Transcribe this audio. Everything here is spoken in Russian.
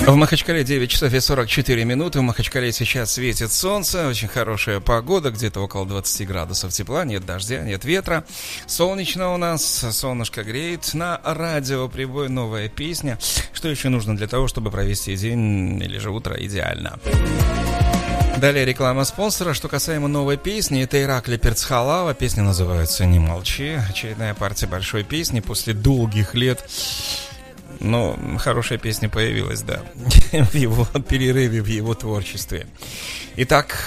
В Махачкале 9 часов и 44 минуты. В Махачкале сейчас светит солнце. Очень хорошая погода. Где-то около 20 градусов тепла. Нет дождя, нет ветра. Солнечно у нас. Солнышко греет. На радио «Прибой» новая песня. Что еще нужно для того, чтобы провести день или же утро идеально? Далее реклама спонсора. Что касаемо новой песни, это Иракли Перцхалава. Песня называется «Не молчи». Очередная партия большой песни после долгих лет. Но хорошая песня появилась, да, в его перерыве, в его творчестве. Итак,